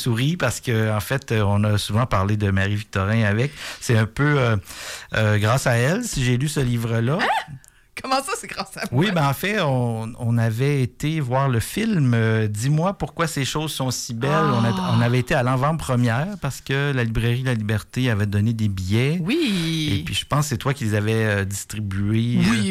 souris parce que en fait, on a souvent parlé de Marie-Victorin avec. C'est un peu grâce à elle, si j'ai lu ce livre-là. Hein? Comment ça, c'est grâce à moi? Oui, en fait, on avait été voir le film « Dis-moi pourquoi ces choses sont si belles ». On avait été à l'avant-première parce que la librairie La Liberté avait donné des billets. Oui. Et puis, je pense que c'est toi qui les avais distribués. Oui,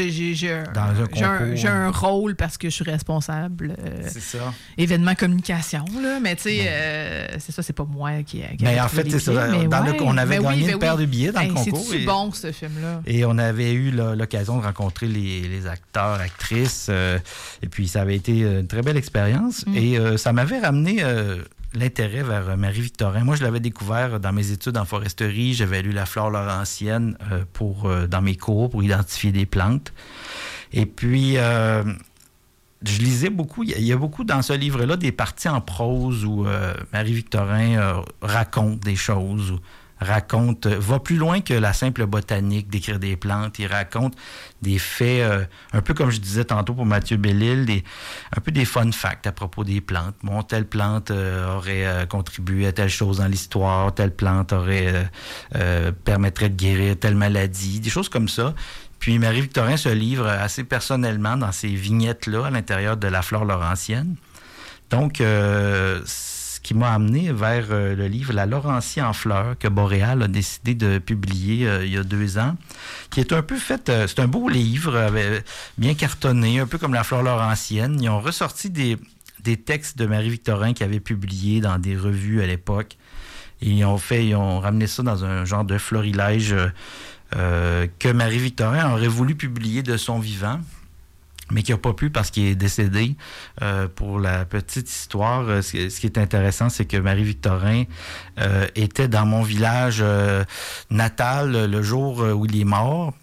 j'ai un rôle parce que je suis responsable. C'est ça. Événement communication, là. Mais tu sais, c'est ça, c'est pas moi qui mais en fait, c'est ça. On avait gagné une paire de billets dans le concours. C'est bon, ce film-là. Et on avait eu l'occasion de rencontrer les acteurs, actrices. Et puis, ça avait été une très belle expérience. Et ça m'avait ramené l'intérêt vers Marie-Victorin. Moi, je l'avais découvert dans mes études en foresterie. J'avais lu La flore laurentienne dans mes cours pour identifier des plantes. Et puis, je lisais beaucoup. Il y a beaucoup dans ce livre-là des parties en prose où Marie-Victorin raconte des choses, va plus loin que la simple botanique, d'écrire des plantes. Il raconte des faits, un peu comme je disais tantôt pour Mathieu Bellil, un peu des fun facts à propos des plantes. Bon, telle plante aurait contribué à telle chose dans l'histoire, telle plante permettrait de guérir telle maladie, des choses comme ça. Puis Marie-Victorin se livre assez personnellement dans ces vignettes-là à l'intérieur de La flore laurentienne. Donc, ce qui m'a amené vers le livre La Laurentie en fleurs que Boréal a décidé de publier il y a 2 ans, qui est un peu fait... c'est un beau livre, bien cartonné, un peu comme La flore laurentienne. Ils ont ressorti des textes de Marie-Victorin qu'ils avaient publiés dans des revues à l'époque. Et ils ont ramené ça dans un genre de florilège que Marie-Victorin aurait voulu publier de son vivant, mais qui n'a pas pu parce qu'il est décédé. Pour la petite histoire, ce qui est intéressant, c'est que Marie-Victorin était dans mon village natal le jour où il est mort.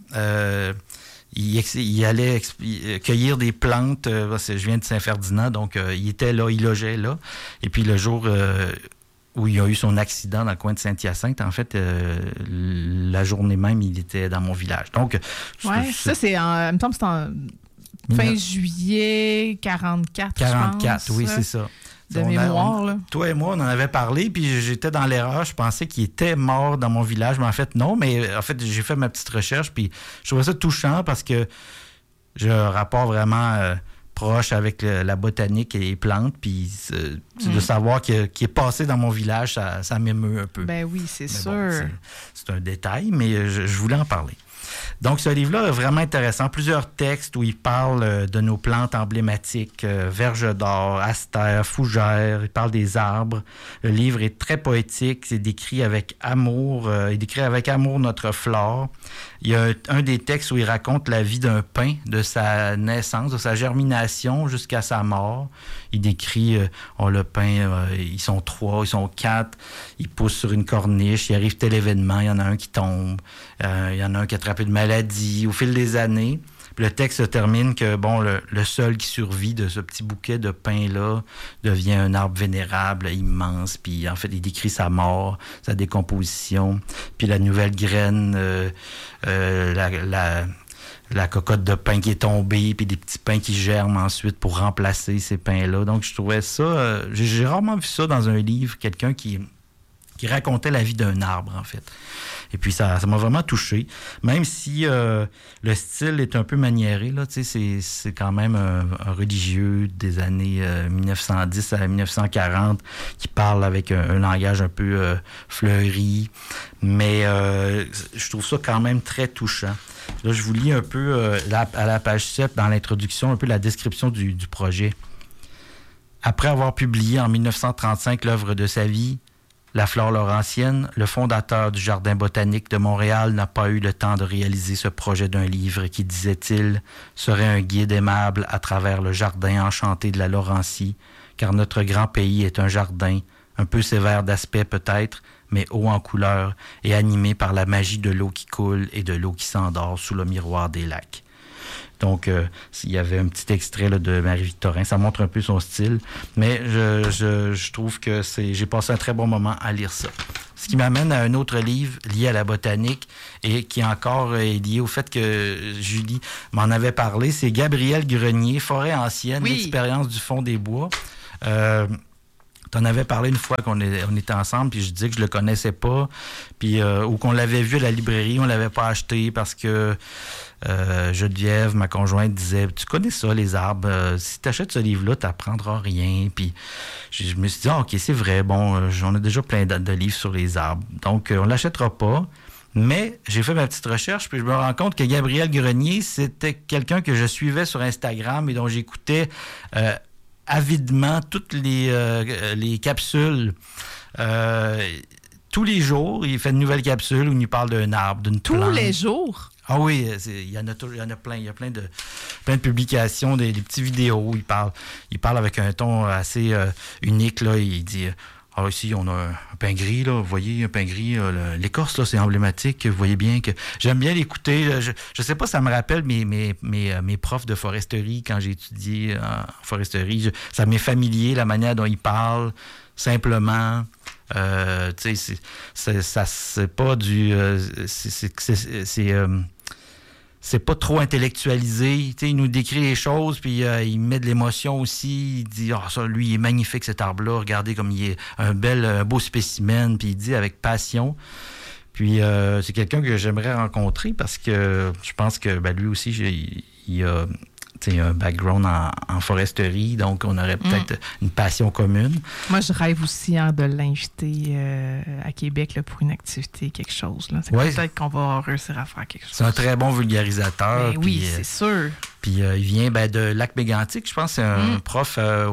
Il allait cueillir des plantes. Je viens de Saint-Ferdinand, donc il était là, il logeait là. Et puis le jour... où il a eu son accident dans le coin de Saint-Hyacinthe. En fait, la journée même, il était dans mon village. Donc, ça, il me semble que c'est en fin juillet 44, 44, je pense. Oui, c'est ça. De mémoire, là. Toi et moi, on en avait parlé, puis j'étais dans l'erreur. Je pensais qu'il était mort dans mon village, mais en fait, non. Mais en fait, j'ai fait ma petite recherche, puis je trouvais ça touchant parce que j'ai un rapport vraiment... proche avec la botanique et les plantes, puis de savoir qu'il est passé dans mon village, ça m'émeut un peu. Ben oui, c'est sûr. Bon, c'est un détail, mais je voulais en parler. Donc, ce livre-là est vraiment intéressant. Plusieurs textes où il parle de nos plantes emblématiques, verge d'or, astère, fougère. Il parle des arbres. Le livre est très poétique. C'est décrit avec amour. Il décrit avec amour notre flore. Il y a un des textes où il raconte la vie d'un pin, de sa naissance, de sa germination jusqu'à sa mort. Il décrit le pin, ils sont 3, ils sont 4, ils poussent sur une corniche, il arrive tel événement, il y en a un qui tombe, il y en a un qui attrape une maladie. Au fil des années, le texte se termine que le seul qui survit de ce petit bouquet de pin-là devient un arbre vénérable, immense, puis en fait, il décrit sa mort, sa décomposition, puis la nouvelle graine, la cocotte de pain qui est tombée, puis des petits pains qui germent ensuite pour remplacer ces pains-là. Donc, je trouvais ça... j'ai rarement vu ça dans un livre, quelqu'un qui racontait la vie d'un arbre, en fait. Et puis, ça m'a vraiment touché. Même si le style est un peu maniéré, là, tu sais, c'est quand même un religieux des années 1910 à 1940 qui parle avec un langage un peu fleuri. Mais je trouve ça quand même très touchant. Là, je vous lis un peu à la page 7, dans l'introduction, un peu la description du projet. Après avoir publié en 1935 l'œuvre de sa vie, La flore laurentienne, le fondateur du Jardin botanique de Montréal n'a pas eu le temps de réaliser ce projet d'un livre qui, disait-il, serait un guide aimable à travers le jardin enchanté de la Laurentie, car notre grand pays est un jardin, un peu sévère d'aspect peut-être, mais haut en couleur et animé par la magie de l'eau qui coule et de l'eau qui s'endort sous le miroir des lacs. Donc, il y avait un petit extrait là, de Marie-Victorin. Ça montre un peu son style, mais je trouve que j'ai passé un très bon moment à lire ça. Ce qui m'amène à un autre livre lié à la botanique et qui encore est lié au fait que Julie m'en avait parlé. C'est Gabriel Grenier, Forêt ancienne, l'expérience du fond des bois. T'en avais parlé une fois on était ensemble, puis je disais que je le connaissais pas, puis ou qu'on l'avait vu à la librairie, on l'avait pas acheté parce que Geneviève, ma conjointe, disait « Tu connais ça, les arbres, si tu achètes ce livre-là, tu n'apprendras rien. » Puis je me suis dit « OK, c'est vrai, bon, j'en ai déjà plein de livres sur les arbres, donc on l'achètera pas. » Mais j'ai fait ma petite recherche, puis je me rends compte que Gabriel Grenier, c'était quelqu'un que je suivais sur Instagram et dont j'écoutais avidement toutes les capsules. Tous les jours, il fait une nouvelle capsule où il parle d'un arbre, d'une plante. Tous les jours? Ah oui, il y en a plein. Il y a plein de publications, des petites vidéos. Il parle avec un ton assez unique. Là. Il dit ici, on a un pin gris, là. Vous voyez, un pin gris. L'écorce, là, c'est emblématique. Vous voyez bien que j'aime bien l'écouter. Je sais pas, ça me rappelle mes profs de foresterie quand j'ai étudié en foresterie. Ça m'est familier, la manière dont ils parlent, simplement. Tu sais, c'est pas du... c'est pas trop intellectualisé. Tu sais, il nous décrit les choses, puis il met de l'émotion aussi. Il dit, ça, lui, il est magnifique, cet arbre-là. Regardez comme il est un beau spécimen. Puis il dit avec passion. Puis c'est quelqu'un que j'aimerais rencontrer parce que je pense que lui aussi, il a un background en foresterie, donc on aurait peut-être une passion commune. Moi, je rêve aussi de l'inviter à Québec là, pour une activité, quelque chose. Là. Peut-être qu'on va réussir à faire quelque chose. C'est un très bon vulgarisateur. Ben, oui, c'est sûr. Puis il vient de Lac-Mégantic, je pense. C'est un prof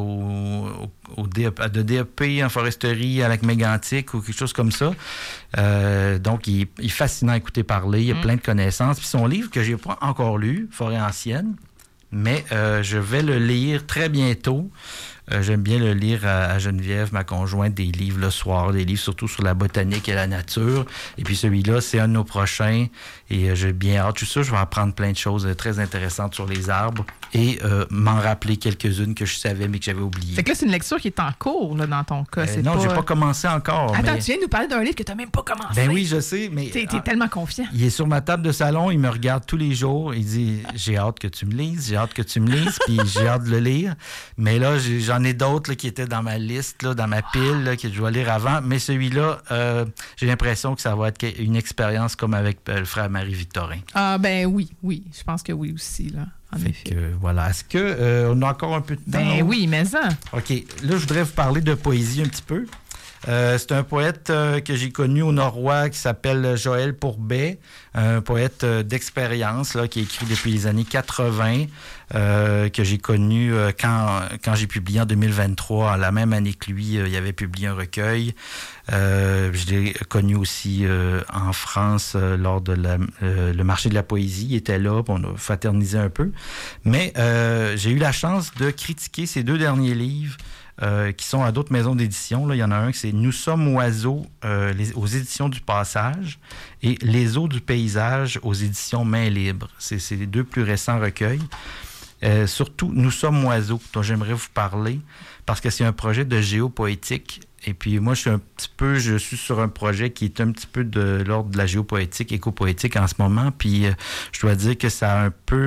de DEP en foresterie à Lac-Mégantic ou quelque chose comme ça. Donc, il est fascinant à écouter parler. Il a plein de connaissances. Puis son livre que je n'ai pas encore lu, Forêt ancienne, mais je vais le lire très bientôt. J'aime bien le lire à Geneviève, ma conjointe, des livres le soir, des livres surtout sur la botanique et la nature. Et puis celui-là, c'est un de nos prochains. Et j'ai bien hâte. Je suis sûr que je vais apprendre plein de choses très intéressantes sur les arbres et m'en rappeler quelques-unes que je savais mais que j'avais oubliées. Fait que là, c'est une lecture qui est en cours là, dans ton cas. Non, j'ai pas commencé encore. Attends, tu viens de nous parler d'un livre que tu n'as même pas commencé. Ben oui, je sais, mais... T'es tellement confiant. Il est sur ma table de salon, il me regarde tous les jours. Il dit, j'ai hâte que tu me lises, puis j'ai hâte de le lire. Mais là, j'en ai d'autres là, qui étaient dans ma liste, là, dans ma pile, là, que je dois lire avant. Mais celui-là, j'ai l'impression que ça va être une expérience comme avec le frère Marie-Victorin. Ah ben oui. Je pense que oui aussi, là. En effet. Voilà. Est-ce qu'on a encore un peu de temps? Ben oui, mais ça. OK. Là, je voudrais vous parler de poésie un petit peu. C'est un poète que j'ai connu au Noroît qui s'appelle Joël Pourbet, un poète d'expérience là, qui a écrit depuis les années 80, que j'ai connu quand j'ai publié en 2023. La même année que lui, il avait publié un recueil. Je l'ai connu aussi en France lors de le marché de la poésie. Il était là, on a fraternisé un peu. Mais j'ai eu la chance de critiquer ses 2 derniers livres qui sont à d'autres maisons d'édition. Là, il y en a un qui c'est « Nous sommes oiseaux » aux éditions du Passage et « Les eaux du paysage » aux éditions Main Libre. C'est les 2 plus récents recueils. Surtout « Nous sommes oiseaux » dont j'aimerais vous parler parce que c'est un projet de géopoétique. Et puis moi, je suis sur un projet qui est un petit peu de l'ordre de la géopoétique, écopoétique en ce moment. Puis je dois dire que ça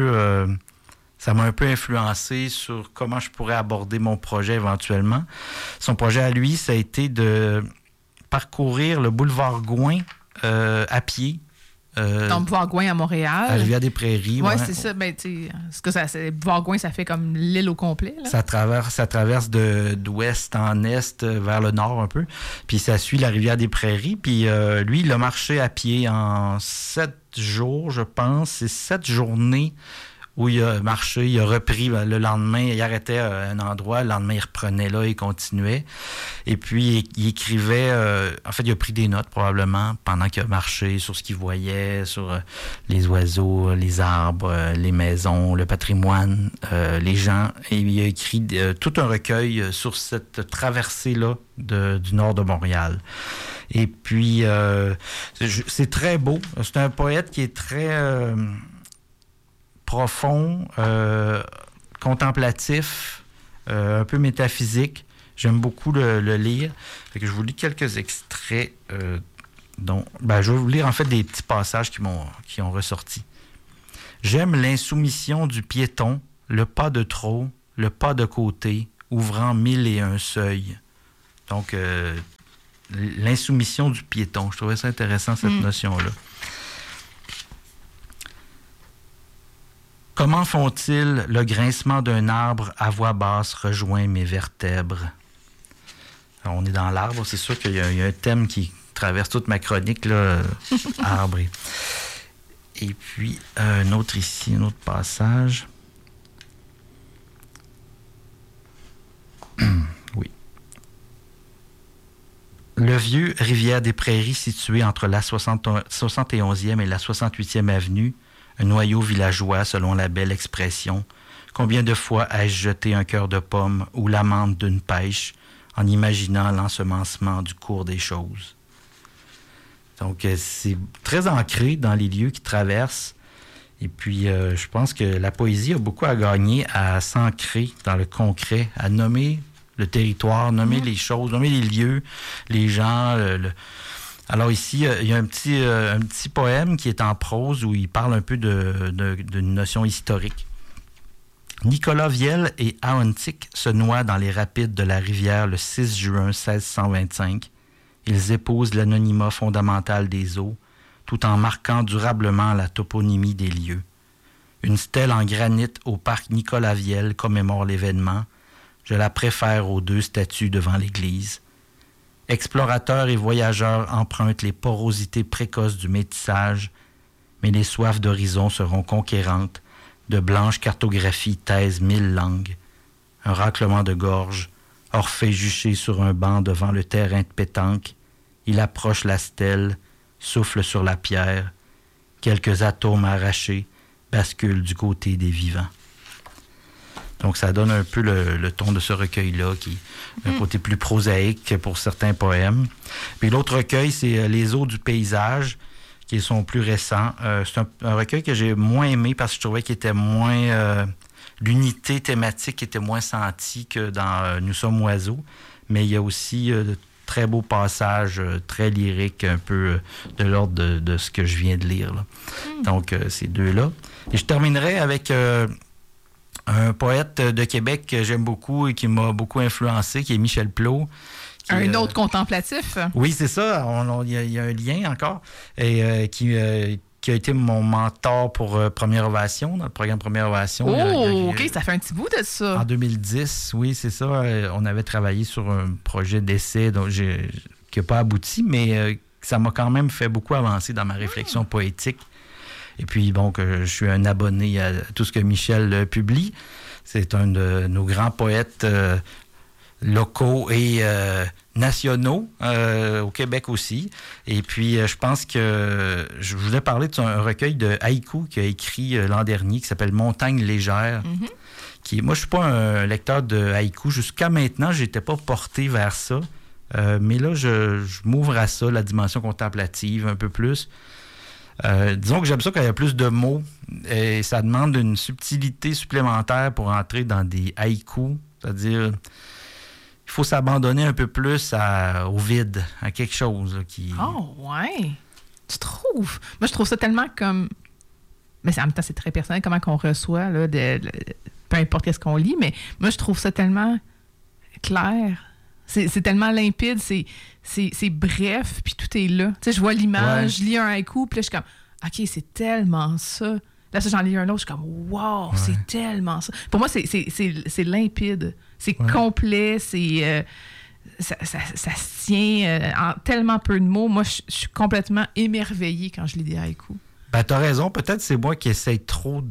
m'a un peu influencé sur comment je pourrais aborder mon projet éventuellement. Son projet à lui, ça a été de parcourir le boulevard Gouin à pied. Donc, boulevard Gouin à Montréal. À Rivière-des-Prairies. Oui, c'est ça. Ben, tu sais, boulevard Gouin, ça fait comme l'île au complet. Là. Ça traverse d'ouest en est vers le nord un peu. Puis ça suit la Rivière-des-Prairies. Puis lui, il a marché à pied en 7 jours, je pense. C'est 7 journées où il a marché, il a repris le lendemain, il arrêtait à un endroit, le lendemain il reprenait là, il continuait. Et puis il écrivait, en fait il a pris des notes probablement pendant qu'il a marché sur ce qu'il voyait, sur les oiseaux, les arbres, les maisons, le patrimoine, les gens. Et il a écrit tout un recueil sur cette traversée-là du nord de Montréal. Et puis c'est très beau. C'est un poète qui est très... profond, contemplatif, un peu métaphysique. J'aime beaucoup le lire. Fait que je vous lis quelques extraits dont... je vais vous lire en fait des petits passages qui ont ressorti. J'aime l'insoumission du piéton, le pas de trop, le pas de côté, ouvrant 1001 seuils. Donc, l'insoumission du piéton. Je trouvais ça intéressant, cette notion-là. Comment font-ils le grincement d'un arbre à voix basse rejoint mes vertèbres? Alors, on est dans l'arbre, c'est sûr qu'il y a un thème qui traverse toute ma chronique, là, arbre. Et puis, un autre ici, un autre passage. Oui. Le vieux Rivière des Prairies, situé entre la 71e et la 68e avenue, un noyau villageois, selon la belle expression. Combien de fois ai-je jeté un cœur de pomme ou l'amande d'une pêche en imaginant l'ensemencement du cours des choses? Donc, c'est très ancré dans les lieux qui traversent. Et puis, je pense que la poésie a beaucoup à gagner à s'ancrer dans le concret, à nommer le territoire, nommer les choses, nommer les lieux, les gens. Alors ici, il y a un petit poème qui est en prose où il parle un peu d'une notion historique. Nicolas Viel et Ahuntsic se noient dans les rapides de la rivière le 6 juin 1625. Ils épousent l'anonymat fondamental des eaux, tout en marquant durablement la toponymie des lieux. Une stèle en granit au parc Nicolas Viel commémore l'événement. Je la préfère aux 2 statues devant l'église. Explorateurs et voyageurs empruntent les porosités précoces du métissage, mais les soifs d'horizon seront conquérantes, de blanches cartographies taisent 1000 langues. Un raclement de gorge, Orphée juché sur un banc devant le terrain de pétanque, il approche la stèle, souffle sur la pierre, quelques atomes arrachés basculent du côté des vivants. Donc, ça donne un peu le ton de ce recueil-là, qui est un côté plus prosaïque que pour certains poèmes. Puis l'autre recueil, c'est Les eaux du paysage, qui est son plus récent. C'est un recueil que j'ai moins aimé parce que je trouvais qu'il était moins... l'unité thématique était moins sentie que dans Nous sommes oiseaux. Mais il y a aussi de très beaux passages très lyriques, un peu de l'ordre de ce que je viens de lire, là. Donc, ces deux-là. Et je terminerai avec... un poète de Québec que j'aime beaucoup et qui m'a beaucoup influencé, qui est Michel Plot. Un autre contemplatif. Oui, c'est ça. Il y a un lien encore. Et qui a été mon mentor pour Première Ovation, dans le programme Première Ovation. Oh, OK, ça fait un petit bout de ça. En 2010, oui, c'est ça. On avait travaillé sur un projet d'essai qui n'a pas abouti, mais ça m'a quand même fait beaucoup avancer dans ma réflexion poétique. Et puis, bon, je suis un abonné à tout ce que Michel publie. C'est un de nos grands poètes locaux et nationaux, au Québec aussi. Et puis, je pense que je voulais parler d'un recueil de haïkus qu'il a écrit l'an dernier, qui s'appelle « Montagne légère ». Moi, je ne suis pas un lecteur de haïkus. Jusqu'à maintenant, je n'étais pas porté vers ça. Mais là, je m'ouvre à ça, la dimension contemplative, un peu plus. Disons que j'aime ça quand il y a plus de mots et ça demande une subtilité supplémentaire pour entrer dans des haïkus, c'est-à-dire il faut s'abandonner un peu plus au vide, à quelque chose là, qui... Oh, ouais! Tu trouves? Moi, je trouve ça tellement comme... Mais en même temps, c'est très personnel comment qu'on reçoit, là, peu importe ce qu'on lit, mais moi, je trouve ça tellement clair. C'est tellement limpide, c'est bref, puis tout est là. Tu sais, je vois l'image, je lis un haïku, puis là, je suis comme, OK, c'est tellement ça. Là, j'en lis un autre, je suis comme, wow, c'est tellement ça. Pour moi, c'est limpide, c'est complet, c'est... ça se tient en tellement peu de mots. Moi, je suis complètement émerveillée quand je lis des haïkus. Ben, t'as raison. Peut-être c'est moi qui essaie trop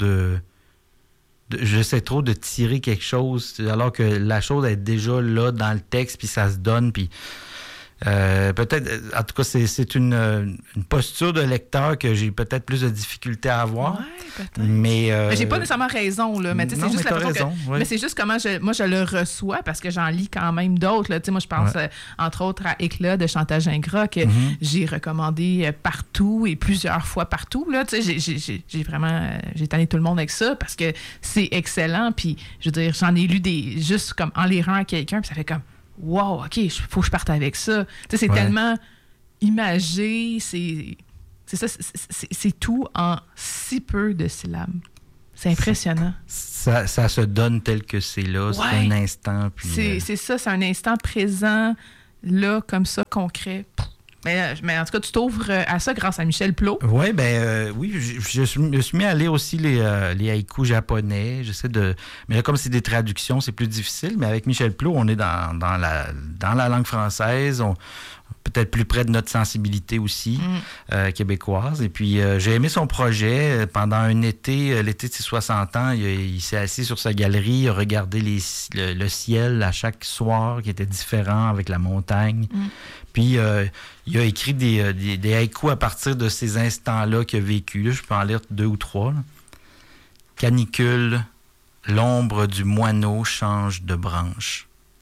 j'essaie trop de tirer quelque chose alors que la chose est déjà là dans le texte, puis ça se donne, puis peut-être, en tout cas, c'est une posture de lecteur que j'ai peut-être plus de difficulté à avoir. Oui, peut-être. Mais j'ai pas nécessairement raison, là. Mais c'est juste la façon mais c'est juste comment je le reçois, parce que j'en lis quand même d'autres, là. Moi, je pense, entre autres, à Éclat de Chantage Ingrat, que j'ai recommandé partout et plusieurs fois partout, là. J'ai vraiment... j'ai tanné tout le monde avec ça, parce que c'est excellent. Puis, je veux dire, j'en ai lu juste comme en lirant à quelqu'un, puis ça fait comme... Wow, OK, faut que je parte avec ça. Tu sais, c'est tellement imagé, c'est ça, c'est tout en si peu de syllabes. C'est impressionnant. Ça se donne tel que c'est là, c'est un instant. Puis c'est ça, c'est un instant présent. là, comme ça, concret. Mais en tout cas, tu t'ouvres à ça grâce à Michel Plot. Ouais, oui, je me suis mis à lire aussi les haïkus japonais. J'essaie de. Mais là, comme c'est des traductions, c'est plus difficile. Mais avec Michel Plot, on est dans la langue française. Peut-être plus près de notre sensibilité aussi québécoise. Et puis, j'ai aimé son projet. Pendant un été, l'été de ses 60 ans, il s'est assis sur sa galerie, il a regardé le ciel à chaque soir qui était différent avec la montagne. Puis, il a écrit des haïkus à partir de ces instants-là qu'il a vécu. Là, je peux en lire 2 ou 3. Là. Canicule, l'ombre du moineau change de branche.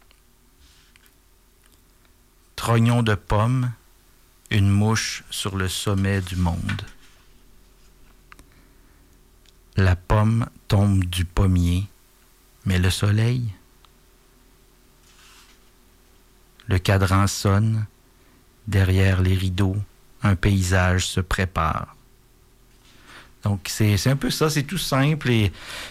Trognon de pomme, une mouche sur le sommet du monde. La pomme tombe du pommier, mais le soleil. Le cadran sonne, derrière les rideaux, un paysage se prépare. Donc, c'est un peu ça, c'est tout simple et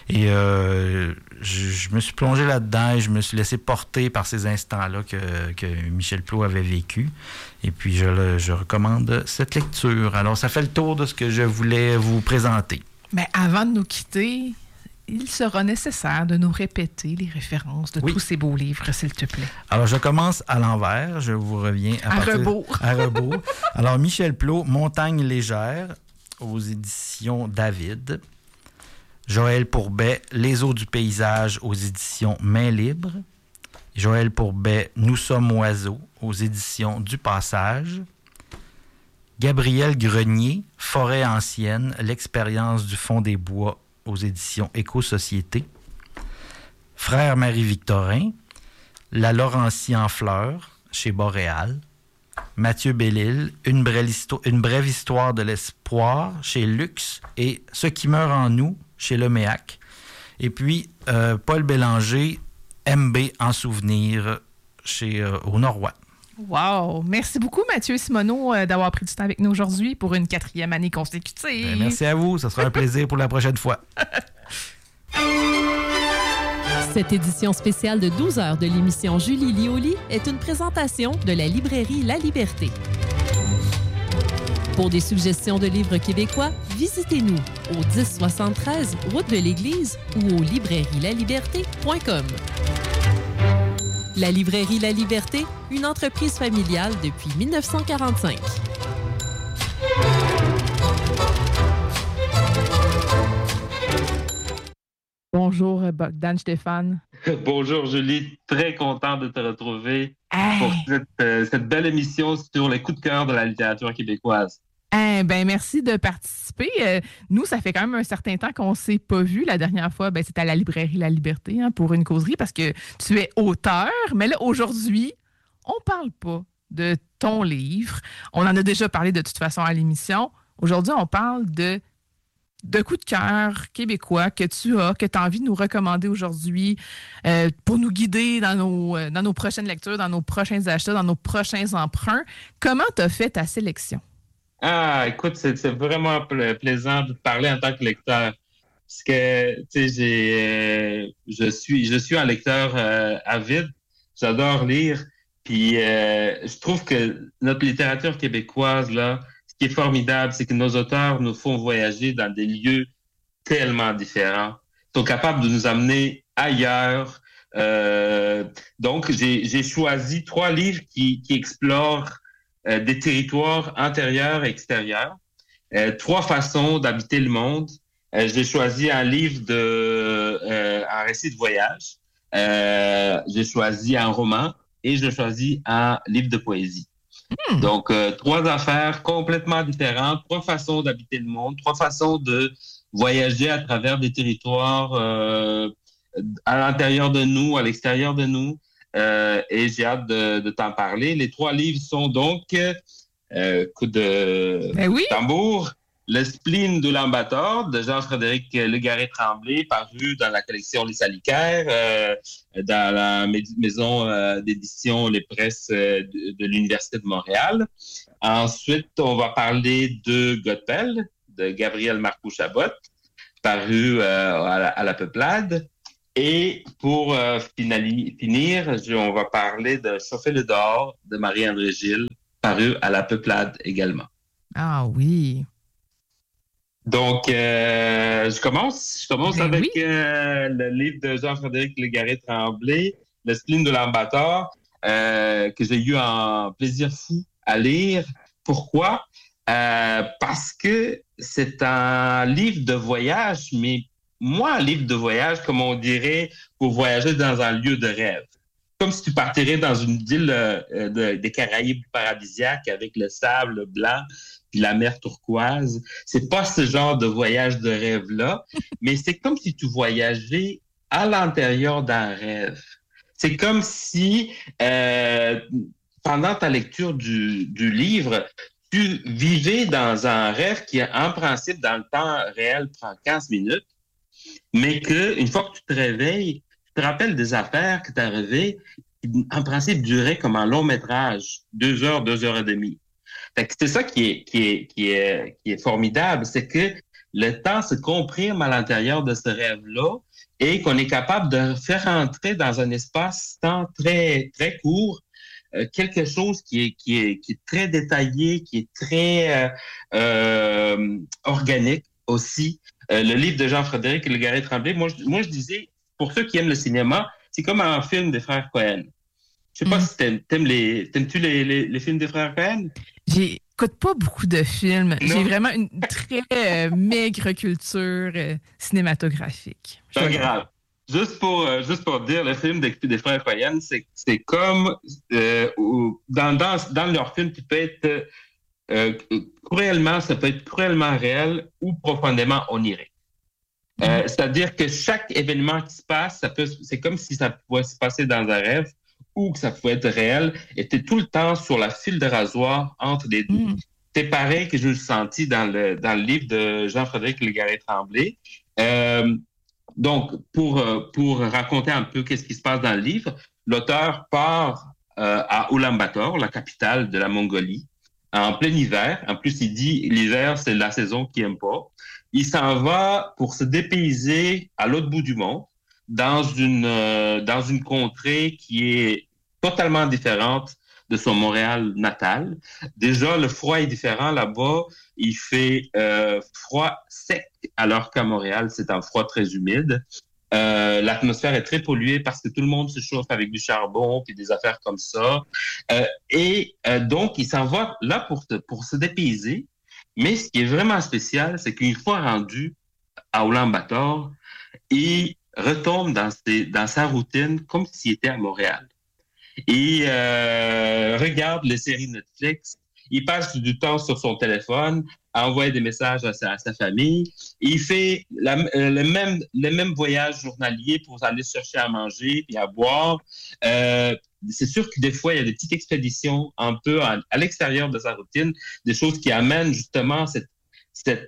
je me suis plongé là-dedans et je me suis laissé porter par ces instants-là que Michel Plot avait vécu. Et puis, je recommande cette lecture. Alors, ça fait le tour de ce que je voulais vous présenter. Mais avant de nous quitter, il sera nécessaire de nous répéter les références de tous ces beaux livres, s'il te plaît. Alors, je commence à l'envers. Je vous reviens à rebours. À rebours. Alors, Michel Plot, Montagne légère, aux éditions David. Joël Pourbet, Les eaux du paysage, aux éditions Main libre. Joël Pourbet, Nous sommes oiseaux, aux éditions Du Passage. Gabriel Grenier, Forêt ancienne, l'expérience du fond des bois, aux éditions Éco-Société. Frère Marie-Victorin, La Laurentie en fleurs, chez Boréal. Mathieu Bellil, une brève histoire de l'espoir, chez Luxe. Et Ce qui meurt en nous, chez Leméac. Et puis, Paul Bélanger, MB en souvenir, au Norrois. Wow! Merci beaucoup, Mathieu Simoneau, d'avoir pris du temps avec nous aujourd'hui pour une 4e année consécutive. Merci à vous. Ce sera un plaisir pour la prochaine fois. Cette édition spéciale de 12 heures de l'émission Julie Lioli est une présentation de la librairie La Liberté. Pour des suggestions de livres québécois, visitez-nous au 1073 Route de l'Église ou au librairielaliberté.com. La librairie La Liberté, une entreprise familiale depuis 1945. Bonjour, Bogdan Stéphane. Bonjour, Julie. Très content de te retrouver pour cette belle émission sur les coups de cœur de la littérature québécoise. Merci de participer. Nous, ça fait quand même un certain temps qu'on ne s'est pas vu. La dernière fois, c'était à la librairie La Liberté pour une causerie parce que tu es auteur. Mais là, aujourd'hui, on ne parle pas de ton livre. On en a déjà parlé de toute façon à l'émission. Aujourd'hui, on parle de coups de cœur québécois que tu as envie de nous recommander aujourd'hui pour nous guider dans nos prochaines lectures, dans nos prochains achats, dans nos prochains emprunts. Comment tu as fait ta sélection? Écoute, c'est vraiment plaisant de te parler en tant que lecteur. Parce que, tu sais, je suis un lecteur avide. J'adore lire. Puis, je trouve que notre littérature québécoise, là, ce qui est formidable, c'est que nos auteurs nous font voyager dans des lieux tellement différents. Ils sont capables de nous amener ailleurs. Donc, j'ai choisi 3 livres qui explorent des territoires intérieurs et extérieurs. 3 façons d'habiter le monde. J'ai choisi un livre un récit de voyage. J'ai choisi un roman et j'ai choisi un livre de poésie. Donc, 3 affaires complètement différentes, 3 façons d'habiter le monde, 3 façons de voyager à travers des territoires à l'intérieur de nous, à l'extérieur de nous. Et j'ai hâte de t'en parler. Les 3 livres sont donc coup de tambour, Le spleen de l'Ambator de Jean-Frédéric Légaré-Tremblay, paru dans la collection Les Salicaires, dans la maison d'édition Les Presses de l'Université de Montréal. Ensuite, on va parler de Godpel de Gabriel Marcoux-Chabot, paru à la Peuplade. Et pour finir, on va parler de Chauffer le dehors de Marie-André Gilles, paru à La Peuplade également. Ah oui. Donc, je commence Ben avec oui. le livre de Jean-Frédéric Légaré-Tremblay, Le spleen de l'Ambassadeur, que j'ai eu un plaisir fou à lire. Pourquoi? Parce que c'est un livre de voyage, mais un livre de voyage, comme on dirait, pour voyager dans un lieu de rêve. Comme si tu partirais dans une île des Caraïbes paradisiaques avec le sable blanc puis la mer turquoise. C'est pas ce genre de voyage de rêve-là, mais c'est comme si tu voyageais à l'intérieur d'un rêve. C'est comme si, pendant ta lecture du livre, tu vivais dans un rêve qui, en principe, dans le temps réel, prend 15 minutes, mais qu'une fois que tu te réveilles, tu te rappelles des affaires que tu as rêvées, qui, en principe, duraient comme un long métrage, 2 heures, 2 heures et demie. Fait que c'est ça qui est formidable, c'est que le temps se comprime à l'intérieur de ce rêve-là et qu'on est capable de faire entrer dans un espace-temps très, très court quelque chose qui est très détaillé, qui est très organique aussi. Le livre de Jean-Frédéric Légaré-Tremblay, moi, je disais, pour ceux qui aiment le cinéma, c'est comme un film des frères Cohen. Je sais pas si t'aimes-tu les films des frères Cohen? J'écoute pas beaucoup de films. Non. J'ai vraiment une très maigre culture cinématographique. Pas grave. Juste pour dire, le film des frères Cohen, c'est comme dans leur film qui peut être ça peut être cruellement réel ou profondément onirique. C'est-à-dire que chaque événement qui se passe, c'est comme si ça pouvait se passer dans un rêve ou que ça pouvait être réel, et t'es tout le temps sur la file de rasoir entre les deux. C'est pareil que je le sentis dans le livre de Jean-Frédéric Légaré-Tremblay. Donc, pour raconter un peu qu'est-ce qui se passe dans le livre, l'auteur part à Ulaanbaatar, la capitale de la Mongolie, en plein hiver. En plus, il dit l'hiver, c'est la saison qu'il n'aime pas. Il s'en va pour se dépayser à l'autre bout du monde, dans une contrée qui est totalement différente de son Montréal natal. Déjà, le froid est différent là-bas. Il fait froid sec, alors qu'à Montréal, c'est un froid très humide. L'atmosphère est très polluée parce que tout le monde se chauffe avec du charbon puis des affaires comme ça. Donc, il s'en va là pour se dépayser. Mais ce qui est vraiment spécial, c'est qu'une fois rendu à Ulaanbaatar, il retombe dans sa routine comme s'il était à Montréal. Il regarde les séries Netflix, il passe du temps sur son téléphone, à envoyer des messages à sa famille. Il fait le même voyage journalier pour aller chercher à manger et à boire. C'est sûr que des fois, il y a des petites expéditions un peu à l'extérieur de sa routine, des choses qui amènent justement c'est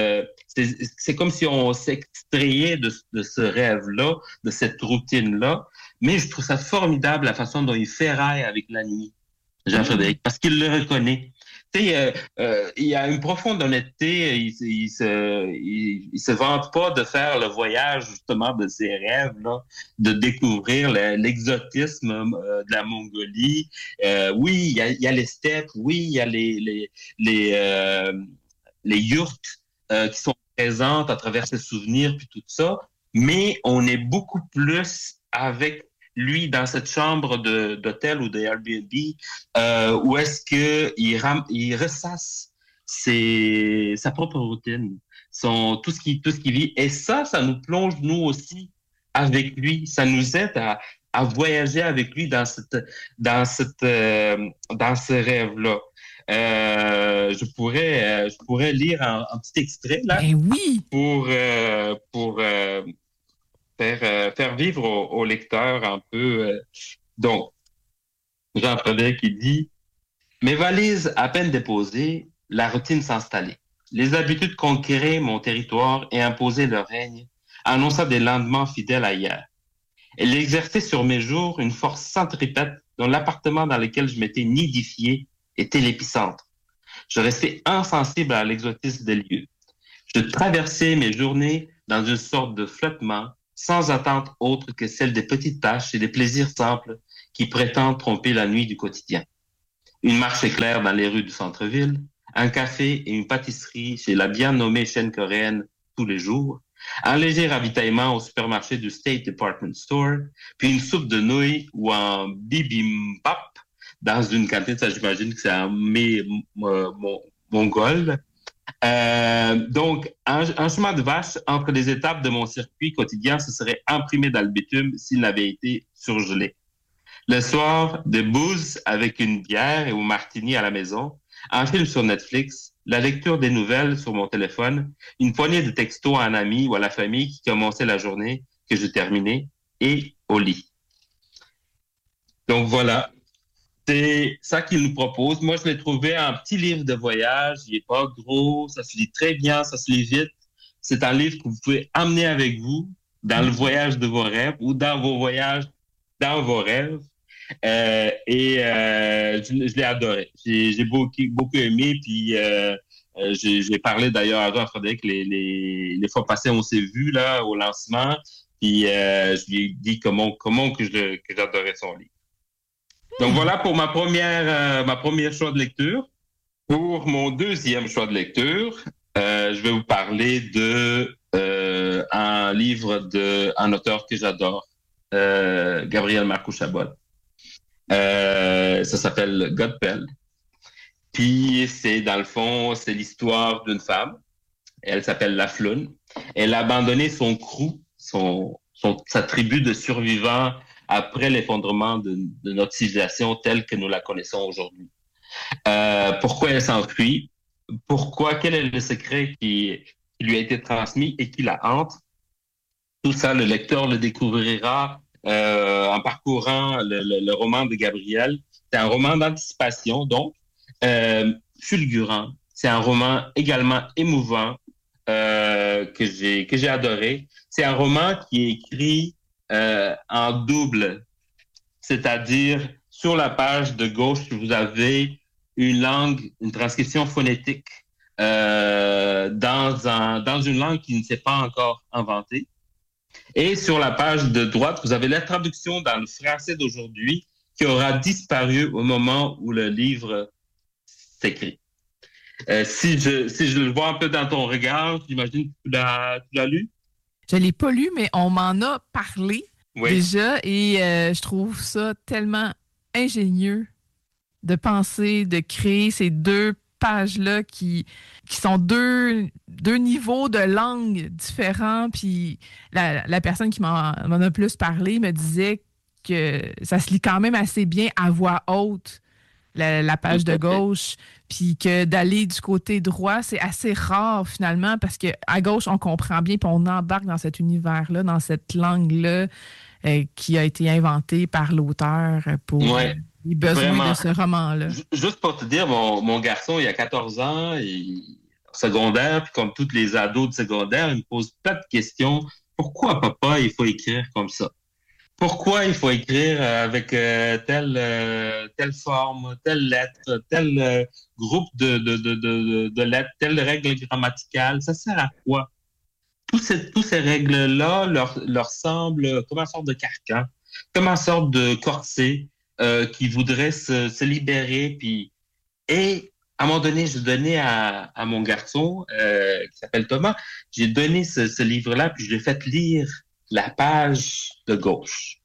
comme si on s'extrayait de ce rêve-là, de cette routine-là. Mais je trouve ça formidable la façon dont il ferraille avec la nuit, Jean-Frédéric, parce qu'il le reconnaît. Tu sais, il y a une profonde honnêteté. Il se vante pas de faire le voyage justement de ses rêves, là, de découvrir l'exotisme de la Mongolie. Oui, il y a les steppes. Oui, il y a les yurts qui sont présentes à travers ses souvenirs puis tout ça. Mais on est beaucoup plus avec lui dans cette chambre d'hôtel ou de Airbnb où est-ce qu'il ressasse sa propre routine, tout ce qu'il vit. Et ça nous plonge nous aussi avec lui. Ça nous aide à voyager avec lui dans ce rêve-là. Je pourrais lire un petit extrait là. Ben oui. Pour faire vivre au lecteur un peu. Donc, Jean-Frédéric qui dit « Mes valises à peine déposées, la routine s'installait. Les habitudes conquéraient mon territoire et imposaient leur règne, annonçant des lendemains fidèles à hier. Elle exerçait sur mes jours une force centripète dont l'appartement dans lequel je m'étais nidifié était l'épicentre. Je restais insensible à l'exotisme des lieux. Je traversais mes journées dans une sorte de flottement, sans attente autre que celle des petites tâches et des plaisirs simples qui prétendent tromper la nuit du quotidien. Une marche éclair dans les rues du centre-ville, un café et une pâtisserie chez la bien nommée chaîne coréenne tous les jours, un léger ravitaillement au supermarché du State Department Store, puis une soupe de nouilles ou un bibimbap dans une cantine, ça j'imagine que c'est un mongol. Donc, un chemin de vache entre les étapes de mon circuit quotidien se serait imprimé dans le bitume s'il n'avait été surgelé. Le soir, des booze avec une bière et au martini à la maison, un film sur Netflix, la lecture des nouvelles sur mon téléphone, une poignée de textos à un ami ou à la famille qui commençait la journée que je terminais, et au lit. Donc voilà, c'est ça qu'il nous propose. Moi, je l'ai trouvé un petit livre de voyage, il n'est pas gros, ça se lit très bien, ça se lit vite. C'est un livre que vous pouvez amener avec vous dans le voyage de vos rêves ou dans vos voyages dans vos rêves. Je l'ai adoré. J'ai beaucoup aimé, puis j'ai parlé d'ailleurs à Jean Frédéric les fois passées, on s'est vu là au lancement, puis je lui ai dit comment que j'adorais son livre. Donc voilà pour ma première choix de lecture. Pour mon deuxième choix de lecture, je vais vous parler de un livre d'un auteur que j'adore, Gabriel Marcou-Chabot. Ça s'appelle Godspell. Puis c'est dans le fond, c'est l'histoire d'une femme. Elle s'appelle Lafleur. Elle a abandonné son crew, sa tribu de survivants après l'effondrement de notre civilisation telle que nous la connaissons aujourd'hui. Pourquoi elle s'enfuit? Quel est le secret qui lui a été transmis et qui la hante? Tout ça, le lecteur le découvrira en parcourant le roman de Gabriel. C'est un roman d'anticipation, donc fulgurant. C'est un roman également émouvant que j'ai adoré. C'est un roman qui est écrit en double, c'est-à-dire sur la page de gauche, vous avez une transcription phonétique dans une langue qui ne s'est pas encore inventée. Et sur la page de droite, vous avez la traduction dans le français d'aujourd'hui qui aura disparu au moment où le livre s'écrit. Si je le vois un peu dans ton regard, j'imagine que tu l'as lu? Je ne l'ai pas lu, mais on m'en a parlé déjà et je trouve ça tellement ingénieux de penser, de créer ces deux pages-là qui sont deux niveaux de langue différents. Puis la personne qui m'en a plus parlé me disait que ça se lit quand même assez bien à voix haute, la page de gauche, puis que d'aller du côté droit, c'est assez rare finalement parce qu'à gauche, on comprend bien puis on embarque dans cet univers-là, dans cette langue-là qui a été inventée par l'auteur pour les besoins vraiment de ce roman-là. Juste pour te dire, mon garçon, il a 14 ans, secondaire, puis comme tous les ados de secondaire, il me pose plein de questions. Pourquoi, papa, il faut écrire comme ça? Pourquoi il faut écrire avec telle forme, telle lettre, tel groupe de lettres, telle règle grammaticale? Ça sert à quoi? Tous ces règles-là leur semblent comme une sorte de carcan, comme une sorte de corset qui voudrait se libérer. Et à un moment donné, je donnais à mon garçon, qui s'appelle Thomas, j'ai donné ce livre-là, puis je lui ai fait lire la page de gauche.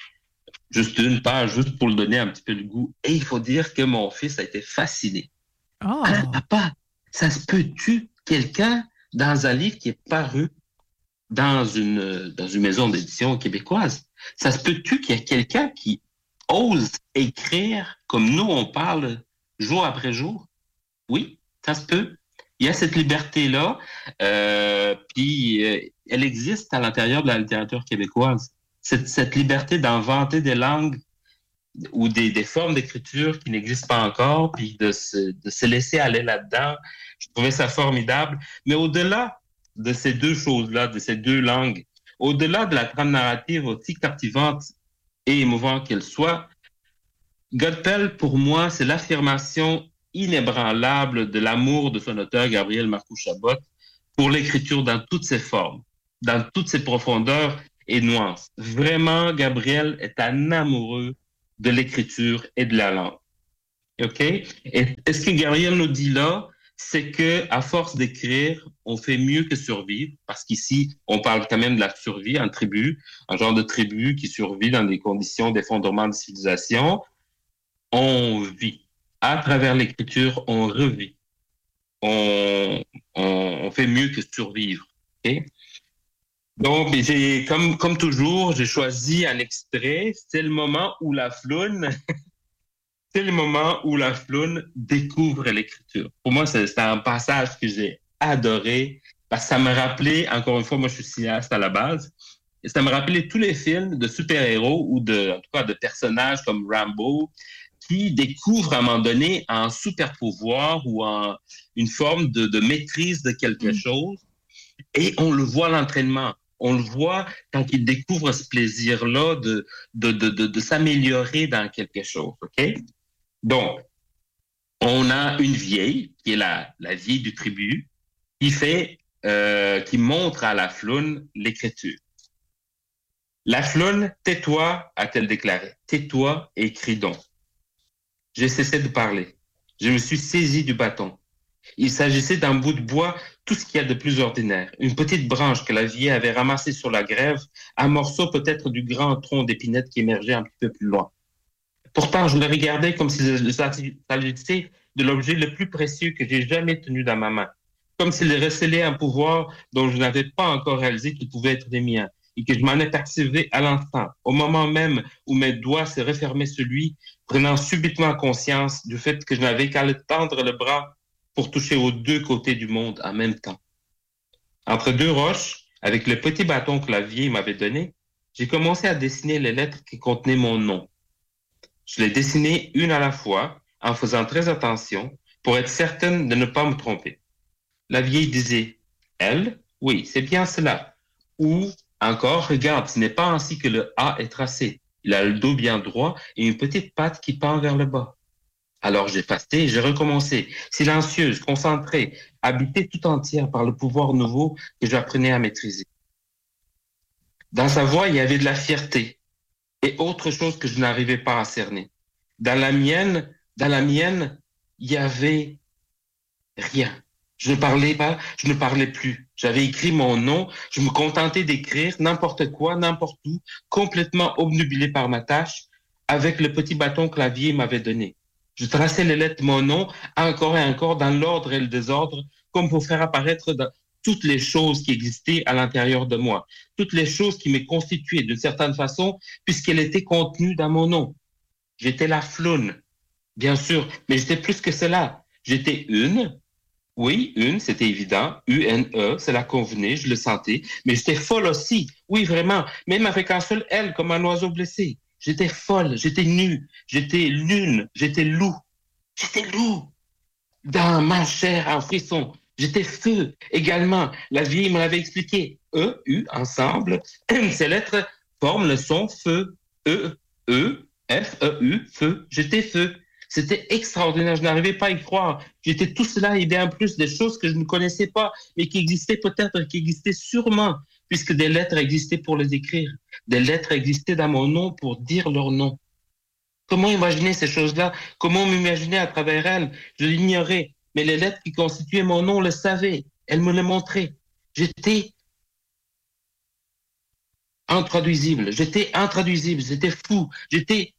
Juste une page, juste pour le donner un petit peu de goût. Et il faut dire que mon fils a été fasciné. Oh. Alors, papa, ça se peut-tu quelqu'un dans un livre qui est paru dans une maison d'édition québécoise? Ça se peut-tu qu'il y ait quelqu'un qui ose écrire comme nous on parle jour après jour? Oui, ça se peut. Il y a cette liberté-là, puis elle existe à l'intérieur de la littérature québécoise. Cette liberté d'inventer des langues ou des formes d'écriture qui n'existent pas encore, puis de se laisser aller là-dedans. Je trouvais ça formidable. Mais au-delà de ces deux choses-là, de ces deux langues, au-delà de la trame narrative aussi captivante et émouvante qu'elle soit, Godspell, pour moi, c'est l'affirmation inébranlable de l'amour de son auteur, Gabriel Marcou-Chabot, pour l'écriture dans toutes ses formes, dans toutes ses profondeurs et nuances. Vraiment, Gabriel est un amoureux de l'écriture et de la langue. OK? Et ce que Gabriel nous dit là, c'est que à force d'écrire, on fait mieux que survivre, parce qu'ici, on parle quand même de la survie en tribu, un genre de tribu qui survit dans des conditions d'effondrement de civilisation. On vit. À travers l'écriture, on revit. On fait mieux que survivre. Okay? Donc, comme toujours, j'ai choisi un extrait. C'est le moment où la floune c'est le moment où la floune découvre l'écriture. Pour moi, c'est un passage que j'ai adoré parce que ça me rappelait, encore une fois, moi je suis cinéaste à la base, et ça me rappelait tous les films de super-héros ou en tout cas de personnages comme Rambo qui découvrent à un moment donné un super-pouvoir ou une forme de maîtrise de quelque chose et on le voit à l'entraînement. On le voit quand il découvre ce plaisir-là de s'améliorer dans quelque chose. OK? Donc, on a une vieille, qui est la vieille du tribu, qui montre à la floune l'écriture. La floune, tais-toi, a-t-elle déclaré. Tais-toi et écris donc. J'ai cessé de parler. Je me suis saisi du bâton. Il s'agissait d'un bout de bois, tout ce qu'il y a de plus ordinaire. Une petite branche que la vieille avait ramassée sur la grève, un morceau peut-être du grand tronc d'épinette qui émergeait un petit peu plus loin. Pourtant, je le regardais comme s'il s'agissait de l'objet le plus précieux que j'ai jamais tenu dans ma main. Comme s'il recelait un pouvoir dont je n'avais pas encore réalisé qu'il pouvait être des miens et que je m'en apercevais à l'instant, au moment même où mes doigts se refermaient sur lui, prenant subitement conscience du fait que je n'avais qu'à le tendre le bras pour toucher aux deux côtés du monde en même temps. Entre deux roches, avec le petit bâton que la vieille m'avait donné, j'ai commencé à dessiner les lettres qui contenaient mon nom. Je les dessinais une à la fois, en faisant très attention, pour être certaine de ne pas me tromper. La vieille disait « Elle, oui, c'est bien cela. » Ou encore « Regarde, ce n'est pas ainsi que le A est tracé. Il a le dos bien droit et une petite patte qui pend vers le bas. » Alors j'effacé et j'ai recommencé, silencieuse, concentrée, habitée tout entière par le pouvoir nouveau que j'apprenais à maîtriser. Dans sa voix, il y avait de la fierté et autre chose que je n'arrivais pas à cerner. Dans la mienne, il y avait rien. Je ne parlais pas, je ne parlais plus. J'avais écrit mon nom, je me contentais d'écrire n'importe quoi, n'importe où, complètement obnubilé par ma tâche, avec le petit bâton que la vieille m'avait donné. Je traçais les lettres de mon nom encore et encore dans l'ordre et le désordre, comme pour faire apparaître toutes les choses qui existaient à l'intérieur de moi, toutes les choses qui me constituaient d'une certaine façon, puisqu'elles étaient contenues dans mon nom. J'étais la floune, bien sûr, mais j'étais plus que cela. J'étais une, c'était évident, U-N-E, cela convenait, je le sentais, mais j'étais folle aussi, oui, vraiment, même avec un seul L comme un oiseau blessé. J'étais folle, j'étais nue, j'étais lune, j'étais loup, dans ma chair en frisson. J'étais feu également. La vieille me l'avait expliqué. E, U, ensemble. Ces lettres forment le son feu. E, E, F, E, U, feu. J'étais feu. C'était extraordinaire. Je n'arrivais pas à y croire. J'étais tout cela et bien plus des choses que je ne connaissais pas, mais qui existaient peut-être, qui existaient sûrement, puisque des lettres existaient pour les écrire. Des lettres existaient dans mon nom pour dire leur nom. Comment imaginer ces choses-là? Comment m'imaginer à travers elles? Je l'ignorais. Mais les lettres qui constituaient mon nom le savaient. Elles me le montraient. J'étais intraduisible. J'étais fou. J'étais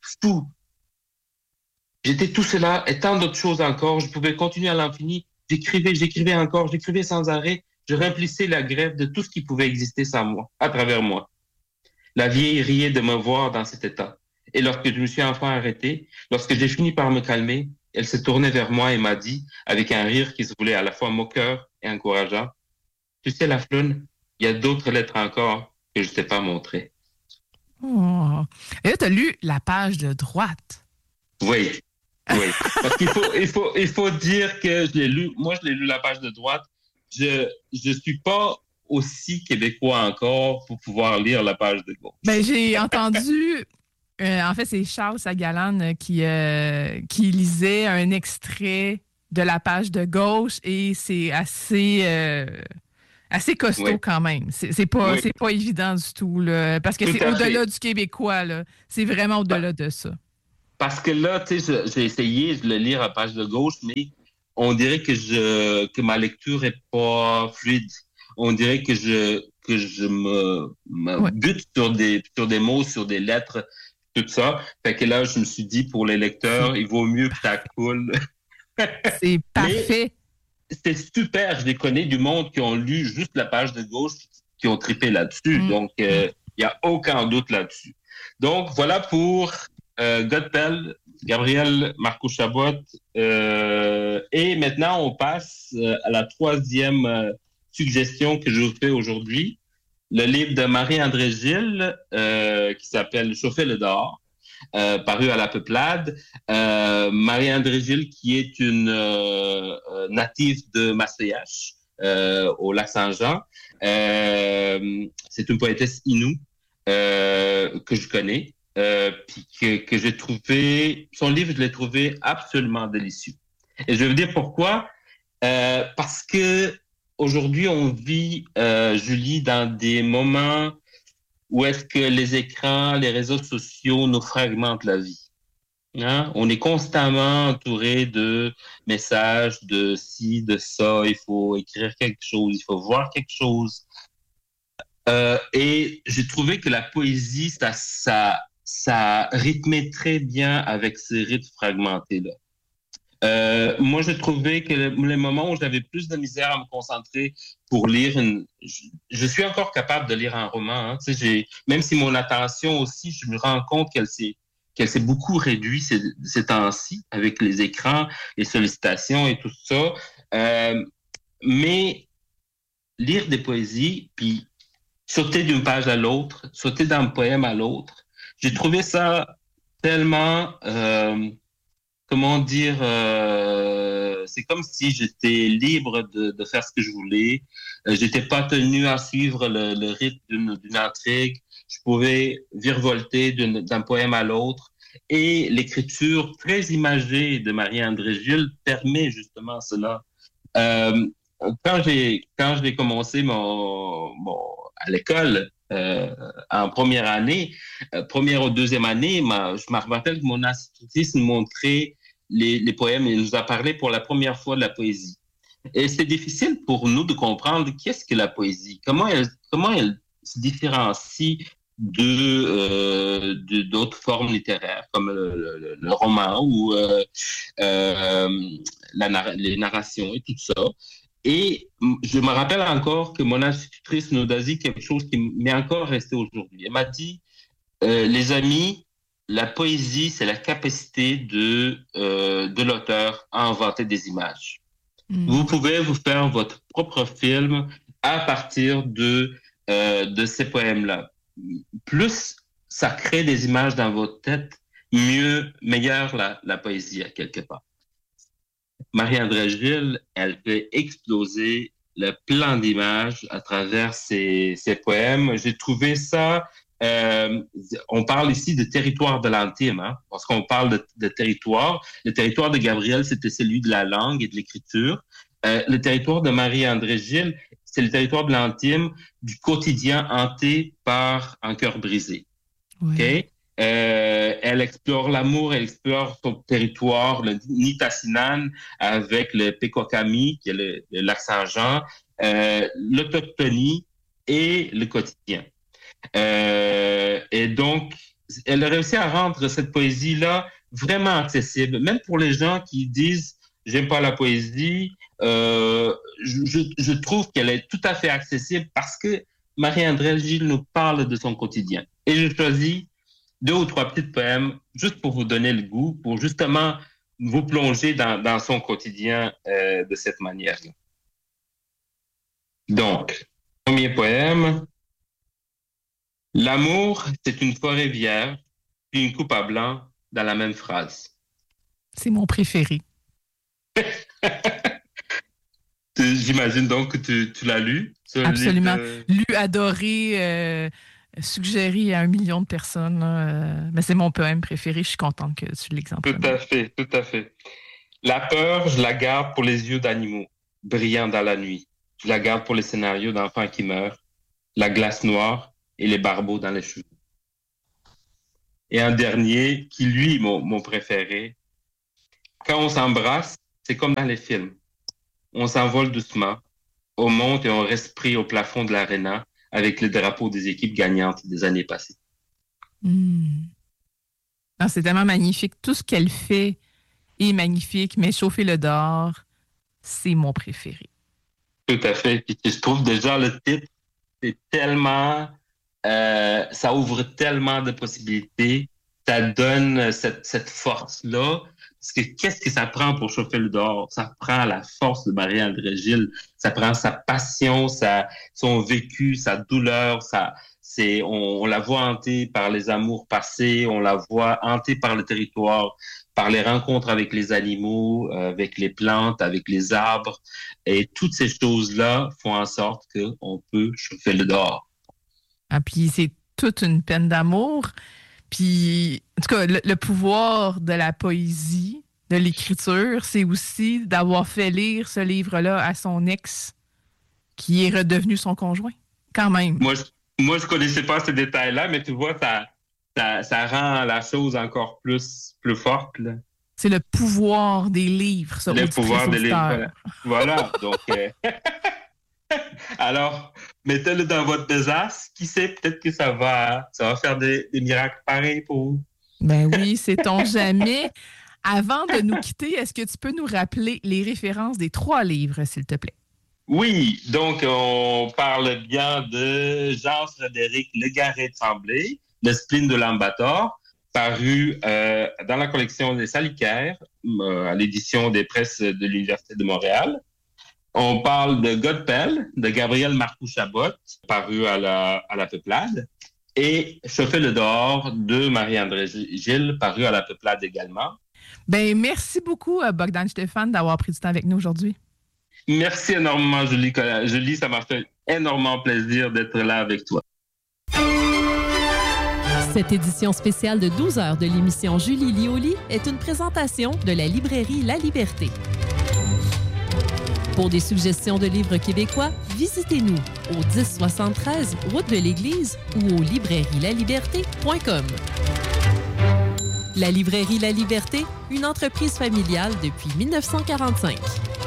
tout cela et tant d'autres choses encore. Je pouvais continuer à l'infini. J'écrivais encore, j'écrivais sans arrêt. Je remplissais la grève de tout ce qui pouvait exister sans moi, à travers moi. La vieille riait de me voir dans cet état. Et lorsque je me suis enfin arrêté, lorsque j'ai fini par me calmer, elle s'est tournée vers moi et m'a dit, avec un rire qui se voulait à la fois moqueur et encourageant, « Tu sais, la floune, il y a d'autres lettres encore que je ne t'ai pas montrées. » Oh. Et là, tu as lu la page de droite. Oui. Parce qu'il faut dire que je l'ai lu. Moi, je l'ai lu la page de droite. Je suis pas aussi québécois encore pour pouvoir lire la page de gauche. Ben, j'ai entendu... en fait, c'est Charles Sagalan qui lisait un extrait de la page de gauche et c'est assez assez costaud quand même. C'est pas évident du tout, là, parce que c'est au-delà du québécois. Là. C'est vraiment au-delà de ça. Parce que là, tu sais, j'ai essayé de le lire à page de gauche, mais on dirait que ma lecture est pas fluide. On dirait que je me bute sur des mots, sur des lettres, tout ça. Fait que là, je me suis dit, pour les lecteurs, il vaut mieux que ça coule. C'est parfait. C'est super. Je les connais du monde qui ont lu juste la page de gauche, qui ont trippé là-dessus. Donc, il n'y a aucun doute là-dessus. Donc, voilà pour Godpell, Gabriel Marcoux-Chabot. Et maintenant, on passe à la troisième suggestion que je vous fais aujourd'hui. Le livre de Marie-André Gilles, qui s'appelle Chauffer le dehors, paru à la Peuplade. Marie-André Gilles, qui est une native de Masséache, au Lac-Saint-Jean. C'est une poétesse inoue que je connais, puis que j'ai trouvé... Son livre, je l'ai trouvé absolument délicieux. Et je vais vous dire pourquoi. Parce que aujourd'hui, on vit, Julie, dans des moments où est-ce que les écrans, les réseaux sociaux nous fragmentent la vie. Hein? On est constamment entouré de messages, de ci, de ça, il faut écrire quelque chose, il faut voir quelque chose. Et j'ai trouvé que la poésie, ça rythmait très bien avec ces rythmes fragmentés-là. Moi, j'ai trouvé que les moments où j'avais plus de misère à me concentrer pour lire, je suis encore capable de lire un roman. Hein. Tu sais, même si mon attention aussi, je me rends compte qu'elle s'est beaucoup réduite ces temps-ci avec les écrans, les sollicitations et tout ça. Mais lire des poésies, puis sauter d'une page à l'autre, sauter d'un poème à l'autre, j'ai trouvé ça tellement... comment dire, c'est comme si j'étais libre de faire ce que je voulais. J'étais pas tenu à suivre le rythme d'une intrigue. Je pouvais virevolter d'un poème à l'autre. Et l'écriture très imagée de Marie-André Gilles permet justement cela. Quand j'ai commencé à l'école, en première année, première ou deuxième année, je me rappelle que mon institutrice nous montrait les poèmes et nous a parlé pour la première fois de la poésie. Et c'est difficile pour nous de comprendre qu'est-ce que la poésie, comment elle se différencie d'autres formes littéraires comme le roman ou les narrations et tout ça. Et je me rappelle encore que mon institutrice nous a dit quelque chose qui m'est encore resté aujourd'hui. Elle m'a dit, les amis, la poésie, c'est la capacité de l'auteur à inventer des images. Vous pouvez vous faire votre propre film à partir de ces poèmes-là. Plus ça crée des images dans votre tête, meilleure la poésie à quelque part. Marie-André Gilles, elle fait exploser le plan d'images à travers ses poèmes. J'ai trouvé ça... on parle ici de territoire de l'intime, hein, parce qu'on parle de territoire. Le territoire de Gabriel, c'était celui de la langue et de l'écriture. Le territoire de Marie-André Gilles, c'est le territoire de l'intime, du quotidien hanté par un cœur brisé. Oui. Okay? Elle explore l'amour, elle explore son territoire, le Nitassinan avec le Péquakami, qui est le Lac-Saint-Jean, l'autochtonie et le quotidien. Et donc, elle a réussi à rendre cette poésie-là vraiment accessible, même pour les gens qui disent « j'aime pas la poésie », je trouve qu'elle est tout à fait accessible parce que Marie-André Gilles nous parle de son quotidien. Et je choisis 2 ou 3 petits poèmes juste pour vous donner le goût, pour justement vous plonger dans son quotidien de cette manière-là. Donc, premier poème. L'amour, c'est une forêt vierge, puis une coupe à blanc dans la même phrase. C'est mon préféré. J'imagine donc que tu l'as lu. Absolument. Lu, adoré, suggéré à 1 million de personnes. Mais c'est mon poème préféré. Je suis contente que tu l'exemples. Tout à fait, tout à fait. La peur, je la garde pour les yeux d'animaux, brillants dans la nuit. Je la garde pour les scénarios d'enfants qui meurent, la glace noire et les barbeaux dans les cheveux. Et un dernier, qui lui, mon préféré, quand on s'embrasse, c'est comme dans les films. On s'envole doucement, on monte et on reste pris au plafond de l'aréna avec les drapeaux des équipes gagnantes des années passées. Non, c'est tellement magnifique. Tout ce qu'elle fait est magnifique, mais Chauffer le dehors, c'est mon préféré. Tout à fait. Puis je trouve déjà le titre, c'est tellement, ça ouvre tellement de possibilités, ça donne cette force-là. Parce que qu'est-ce que ça prend pour chauffer le dehors? Ça prend la force de Marie-André Gilles, ça prend sa passion, son vécu, sa douleur, on la voit hantée par les amours passés, on la voit hantée par le territoire, par les rencontres avec les animaux, avec les plantes, avec les arbres. Et toutes ces choses-là font en sorte qu'on peut chauffer le dehors. Ah, puis c'est toute une peine d'amour. Puis, en tout cas, le pouvoir de la poésie, de l'écriture, c'est aussi d'avoir fait lire ce livre-là à son ex, qui est redevenu son conjoint, quand même. Moi, je connaissais pas ces détails-là, mais tu vois, ça rend la chose encore plus forte, là. C'est le pouvoir des livres, ça. Le pouvoir des livres. Voilà. Donc, alors, mettez-le dans votre besace. Qui sait, peut-être que ça va faire des miracles pareils pour vous. Ben oui, sait-on jamais. Avant de nous quitter, est-ce que tu peux nous rappeler les références des 3 livres, s'il te plaît? Oui, donc on parle bien de Jean-Frédéric Légaré-Tremblay, Le spleen de l'Ambator, paru dans la collection des Salicaires, à l'édition des presses de l'Université de Montréal. On parle de Godpell, de Gabriel Marcoux-Chabot, paru à la Peuplade, et Chauffer le dehors de Marie-André Gilles, paru à la Peuplade également. Ben merci beaucoup, Bogdan Stéphane, d'avoir pris du temps avec nous aujourd'hui. Merci énormément, Julie. Julie, ça m'a fait énormément plaisir d'être là avec toi. Cette édition spéciale de 12 heures de l'émission Julie Lioli est une présentation de la librairie La Liberté. Pour des suggestions de livres québécois, visitez-nous au 1073 route de l'Église ou au librairielaliberté.com. La librairie La Liberté, une entreprise familiale depuis 1945.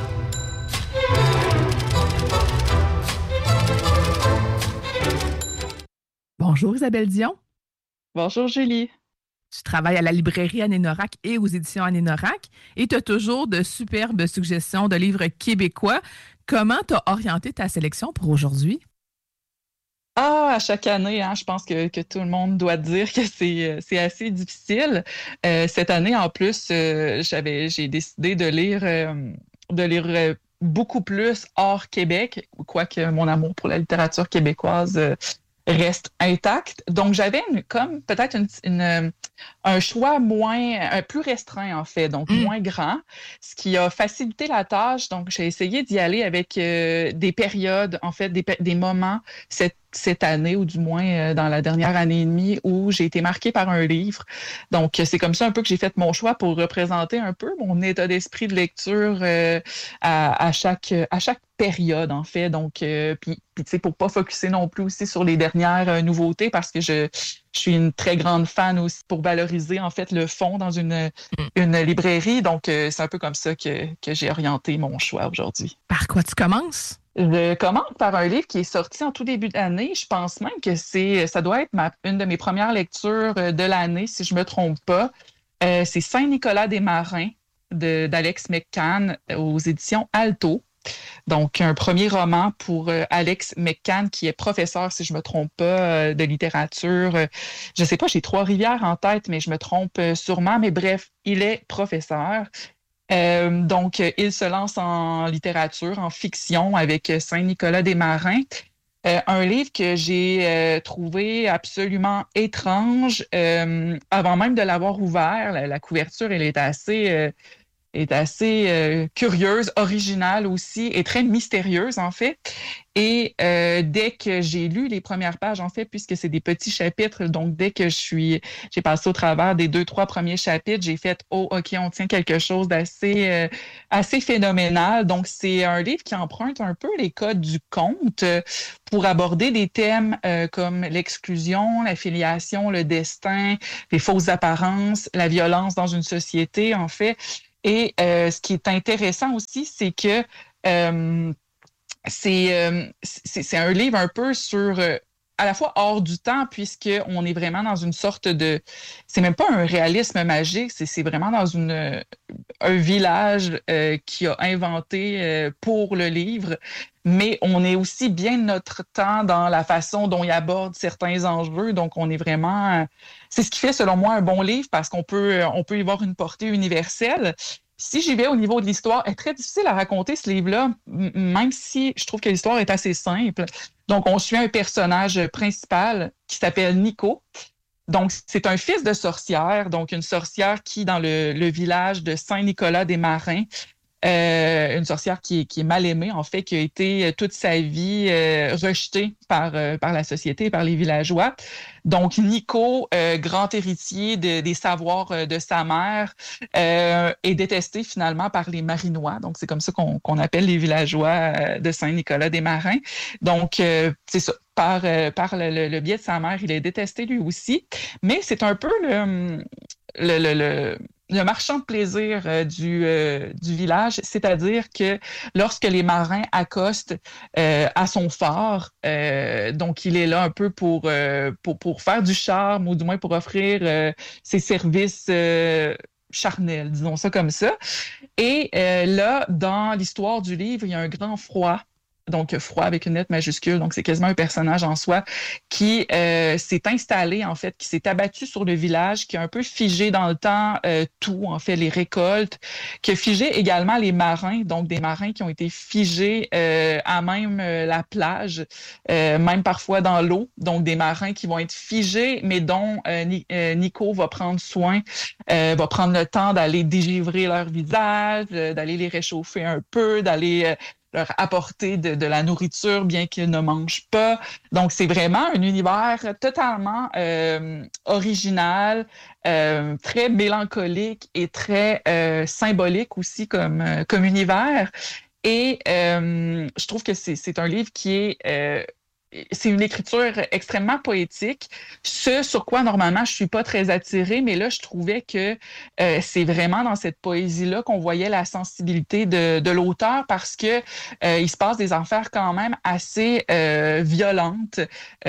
Bonjour Isabelle Dion. Bonjour Julie. Tu travailles à la librairie Anénorac et aux éditions Anénorac et tu as toujours de superbes suggestions de livres québécois. Comment tu as orienté ta sélection pour aujourd'hui? À chaque année, je pense que tout le monde doit dire que c'est assez difficile. Cette année, en plus, j'ai décidé de lire beaucoup plus hors Québec, quoique mon amour pour la littérature québécoise reste intact. Donc, j'avais peut-être un choix plus restreint, en fait, donc moins grand, ce qui a facilité la tâche. Donc, j'ai essayé d'y aller avec des périodes, en fait, des moments cette année, ou du moins dans la dernière année et demie, où j'ai été marquée par un livre. Donc, c'est comme ça un peu que j'ai fait mon choix pour représenter un peu mon état d'esprit de lecture à chaque période, en fait. Donc, puis tu sais, pour pas focusser non plus aussi sur les dernières nouveautés, parce que je suis une très grande fan aussi pour valoriser, en fait, le fond dans une librairie. Donc, c'est un peu comme ça que j'ai orienté mon choix aujourd'hui. Par quoi tu commences? Je commence par un livre qui est sorti en tout début d'année. Je pense même que ça doit être une de mes premières lectures de l'année, si je ne me trompe pas. C'est Saint-Nicolas-des-Marins d'Alex McCann aux éditions Alto. Donc, un premier roman pour Alex McCann, qui est professeur, si je ne me trompe pas, de littérature. Je ne sais pas, j'ai Trois-Rivières en tête, mais je me trompe sûrement. Mais bref, il est professeur. Donc, il se lance en littérature, en fiction, avec Saint-Nicolas-des-Marins. Un livre que j'ai trouvé absolument étrange avant même de l'avoir ouvert. La couverture, elle est est assez curieuse, originale aussi, et très mystérieuse, en fait. Et dès que j'ai lu les premières pages, en fait, puisque c'est des petits chapitres, donc dès que j'ai passé au travers des 2-3 premiers chapitres, j'ai fait « Oh, OK, on tient quelque chose d'assez assez phénoménal ». Donc, c'est un livre qui emprunte un peu les codes du conte pour aborder des thèmes comme l'exclusion, l'affiliation, le destin, les fausses apparences, la violence dans une société, en fait. Et ce qui est intéressant aussi, c'est que c'est un livre un peu sur à la fois hors du temps, puisqu'on est vraiment dans une sorte de... C'est même pas un réalisme magique, c'est vraiment dans un village qui a inventé pour le livre, mais on est aussi bien de notre temps dans la façon dont il aborde certains enjeux, donc on est vraiment... c'est ce qui fait, selon moi, un bon livre, parce qu'on peut y voir une portée universelle. Si j'y vais au niveau de l'histoire, elle est très difficile à raconter, ce livre-là, même si je trouve que l'histoire est assez simple. Donc, on suit un personnage principal qui s'appelle Nico. Donc, c'est un fils de sorcière, donc une sorcière qui, dans le village de Saint-Nicolas-des-Marins, une sorcière qui est mal aimée, en fait, qui a été toute sa vie rejetée par la société, par les villageois. Donc, Nico, grand héritier des savoirs de sa mère, est détesté finalement par les Marinois. Donc, c'est comme ça qu'on appelle les villageois de Saint-Nicolas-des-Marins. Donc, c'est ça. Par le biais de sa mère, il est détesté lui aussi. Mais c'est un peu le marchand de plaisir du village, c'est-à-dire que lorsque les marins accostent à son phare, donc il est là un peu pour faire du charme, ou du moins pour offrir ses services charnels, disons ça comme ça. Et là, dans l'histoire du livre, il y a un grand froid. Donc, froid avec une lettre majuscule, donc c'est quasiment un personnage en soi qui s'est installé, en fait, qui s'est abattu sur le village, qui a un peu figé dans le temps tout, en fait, les récoltes, qui a figé également les marins, donc des marins qui ont été figés à même la plage, même parfois dans l'eau, donc des marins qui vont être figés, mais dont Nico va prendre soin, va prendre le temps d'aller dégivrer leur visage, d'aller les réchauffer un peu, d'aller... leur apporter de la nourriture, bien qu'ils ne mangent pas. Donc, c'est vraiment un univers totalement original, très mélancolique et très symbolique aussi comme univers. Et je trouve que c'est un livre qui est... c'est une écriture extrêmement poétique, ce sur quoi normalement je suis pas très attirée, mais là je trouvais que c'est vraiment dans cette poésie-là qu'on voyait la sensibilité de l'auteur, parce que il se passe des affaires quand même assez violentes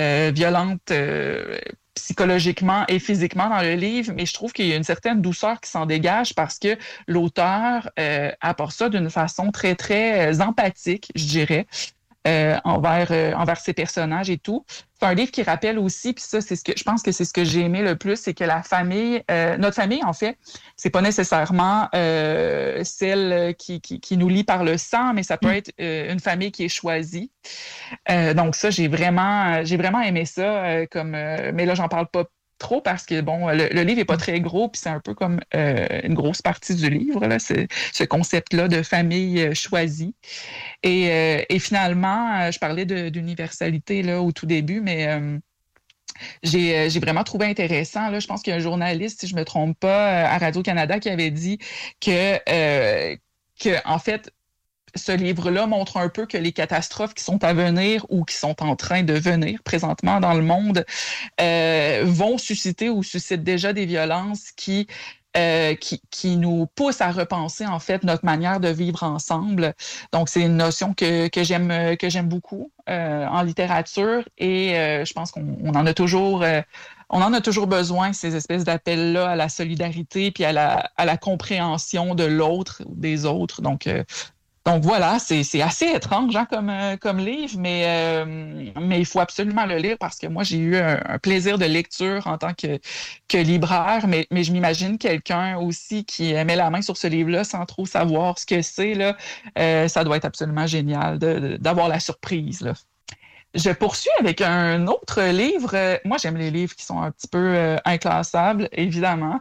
psychologiquement et physiquement dans le livre, mais je trouve qu'il y a une certaine douceur qui s'en dégage parce que l'auteur apporte ça d'une façon très, très empathique, je dirais. Envers ses personnages et tout. C'est un livre qui rappelle aussi, puis ça, je pense que c'est ce que j'ai aimé le plus, c'est que la famille, notre famille, en fait, c'est pas nécessairement celle qui nous lie par le sang, mais ça peut être une famille qui est choisie. Donc ça, j'ai vraiment aimé ça, mais là, j'en parle pas trop parce que, bon, le livre est pas très gros, puis c'est un peu comme une grosse partie du livre, là, ce concept-là de famille choisie. Et finalement, je parlais d'universalité là, au tout début, mais j'ai vraiment trouvé intéressant. Là, je pense qu'il y a un journaliste, si je ne me trompe pas, à Radio-Canada qui avait dit que en fait, ce livre-là montre un peu que les catastrophes qui sont à venir ou qui sont en train de venir présentement dans le monde vont susciter ou suscitent déjà des violences qui nous poussent à repenser en fait notre manière de vivre ensemble. Donc c'est une notion que j'aime beaucoup en littérature, et je pense qu'on en a toujours besoin, ces espèces d'appels-là à la solidarité puis à la compréhension de l'autre ou des autres. Donc voilà, c'est assez étrange hein, comme livre, mais il faut absolument le lire parce que moi, j'ai eu un plaisir de lecture en tant que libraire, mais je m'imagine quelqu'un aussi qui met la main sur ce livre-là sans trop savoir ce que c'est, là, ça doit être absolument génial d'avoir la surprise, là. Je poursuis avec un autre livre. Moi, j'aime les livres qui sont un petit peu inclassables, évidemment.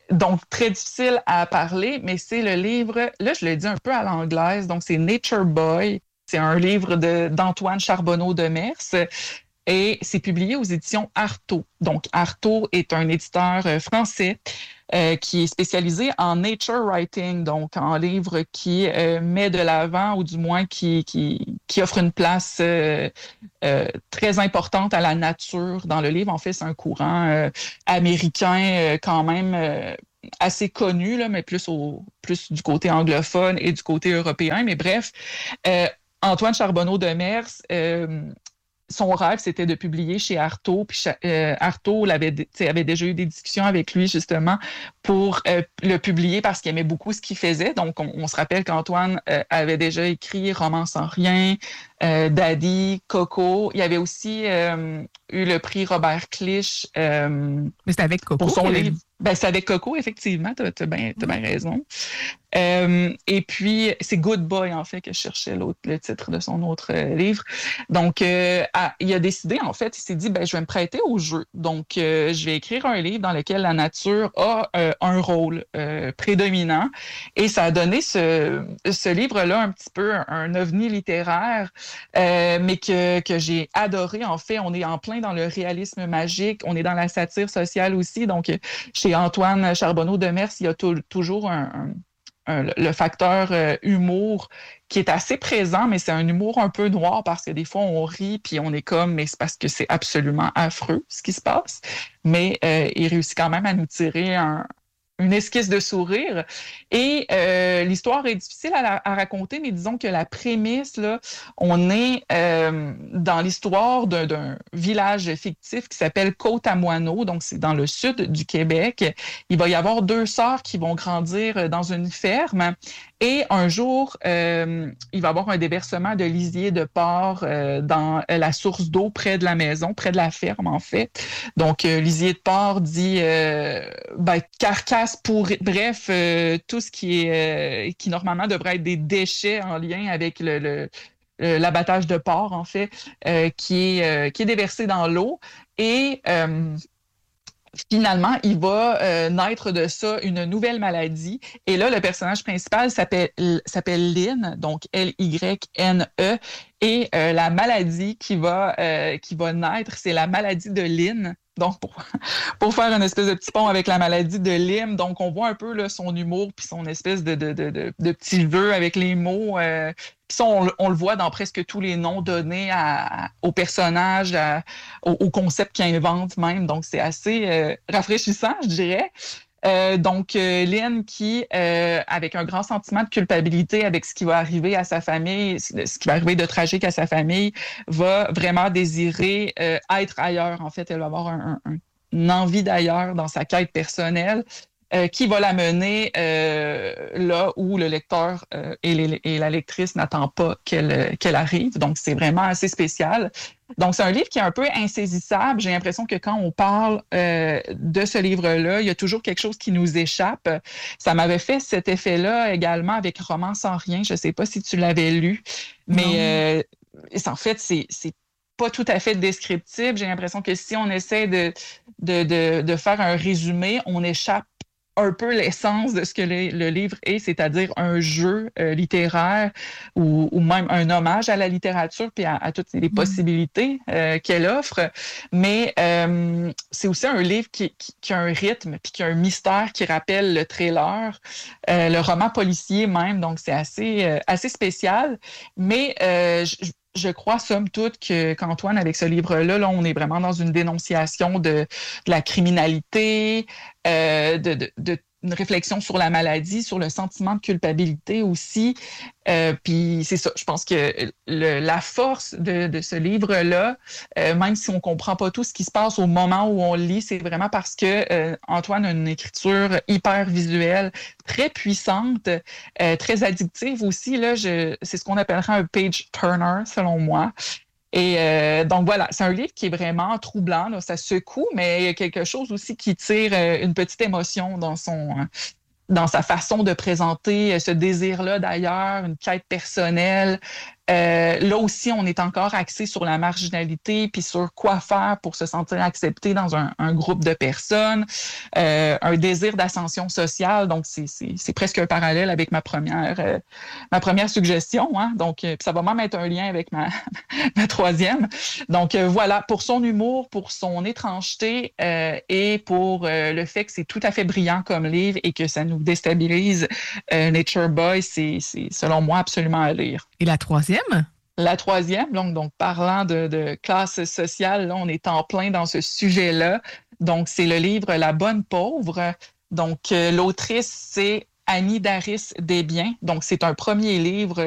Donc, très difficile à parler, mais c'est le livre, là, je le dis un peu à l'anglaise, donc c'est Nature Boy. C'est un livre d'Antoine Charbonneau de Mers et c'est publié aux éditions Artaud. Donc, Artaud est un éditeur français qui est spécialisé en nature writing, donc en livre qui met de l'avant ou du moins qui offre une place très importante à la nature dans le livre. En fait, c'est un courant américain quand même assez connu, là, mais plus du côté anglophone et du côté européen. Mais bref, Antoine Charbonneau de Mers, son rêve, c'était de publier chez Artaud. Puis Artaud avait déjà eu des discussions avec lui, justement, pour le publier parce qu'il aimait beaucoup ce qu'il faisait. Donc, on se rappelle qu'Antoine avait déjà écrit Roman sans rien, Daddy, Coco. Il avait aussi eu le prix Robert Clich. Mais c'était avec Coco. Pour son livre. Ben, c'est avec Coco, effectivement. T'as bien raison. Et puis, c'est Good Boy, en fait, que je cherchais le titre de son autre livre. Donc, il a décidé, en fait, il s'est dit, ben, je vais me prêter au jeu. Donc, je vais écrire un livre dans lequel la nature a un rôle prédominant. Et ça a donné ce livre-là un petit peu un ovni littéraire, mais que j'ai adoré. En fait, on est en plein dans le réalisme magique. On est dans la satire sociale aussi. Donc, chez Antoine Charbonneau de Mers, il y a toujours le facteur humour qui est assez présent, mais c'est un humour un peu noir parce que des fois, on rit puis on est comme, mais c'est parce que c'est absolument affreux ce qui se passe. Mais il réussit quand même à nous tirer une esquisse de sourire. Et l'histoire est difficile à raconter, mais disons que la prémisse, là, on est dans l'histoire d'un village fictif qui s'appelle Côte-à-Moineau, donc c'est dans le sud du Québec. Il va y avoir 2 sœurs qui vont grandir dans une ferme et un jour, il va y avoir un déversement de lisier de porc dans la source d'eau près de la maison, près de la ferme en fait. Donc, lisier de porc dit carcasse pourrie, bref, tout ce qui normalement devrait être des déchets en lien avec l'abattage de porc en fait, qui est déversé dans l'eau et finalement, il va naître de ça une nouvelle maladie. Et là, le personnage principal s'appelle Lynn, donc Lyne. Et la maladie qui va naître, c'est la maladie de Lyme. Donc, pour faire une espèce de petit pont avec la maladie de Lyme, donc on voit un peu là, son humour puis son espèce de petit jeu avec les mots. Puis ça, on le voit dans presque tous les noms donnés aux personnages, au concept qu'il invente même. Donc, c'est assez rafraîchissant, je dirais. Donc, Lynn qui, avec un grand sentiment de culpabilité avec ce qui va arriver à sa famille, ce qui va arriver de tragique à sa famille, va vraiment désirer être ailleurs. En fait, elle va avoir une envie d'ailleurs dans sa quête personnelle qui va la mener là où le lecteur et la lectrice n'attendent pas qu'elle arrive. Donc, c'est vraiment assez spécial. Donc, c'est un livre qui est un peu insaisissable. J'ai l'impression que quand on parle de ce livre-là, il y a toujours quelque chose qui nous échappe. Ça m'avait fait cet effet-là également avec Roman sans rien. Je ne sais pas si tu l'avais lu, mais en fait, c'est pas tout à fait descriptif. J'ai l'impression que si on essaie de faire un résumé, on échappe un peu l'essence de ce que le livre est, c'est-à-dire un jeu littéraire ou même un hommage à la littérature puis à toutes les possibilités qu'elle offre. Mais c'est aussi un livre qui a un rythme puis qui a un mystère qui rappelle le thriller, le roman policier même. Donc, c'est assez spécial. Mais je crois, somme toute, qu'Antoine, avec ce livre-là, là, on est vraiment dans une dénonciation de la criminalité, une réflexion sur la maladie, sur le sentiment de culpabilité aussi. Puis c'est ça, je pense que la force de ce livre-là, même si on comprend pas tout ce qui se passe au moment où on le lit, c'est vraiment parce que Antoine a une écriture hyper visuelle, très puissante, très addictive aussi. Là, c'est ce qu'on appellerait un page turner, selon moi. Et donc voilà, c'est un livre qui est vraiment troublant, là, ça secoue, mais il y a quelque chose aussi qui tire une petite émotion dans sa façon de présenter ce désir-là d'ailleurs, une quête personnelle. Là aussi, on est encore axé sur la marginalité puis sur quoi faire pour se sentir accepté dans un groupe de personnes. Un désir d'ascension sociale, donc c'est presque un parallèle avec ma première suggestion. Hein? Donc, ça va même être un lien avec ma troisième. Donc, voilà, pour son humour, pour son étrangeté et pour le fait que c'est tout à fait brillant comme livre et que ça nous déstabilise, Nature Boy, c'est selon moi absolument à lire. Et la troisième? La troisième, donc parlant de classe sociale, là, on est en plein dans ce sujet-là. Donc, c'est le livre La Bonne Pauvre. Donc, l'autrice, c'est Annie Daris Desbiens. Donc, c'est un premier livre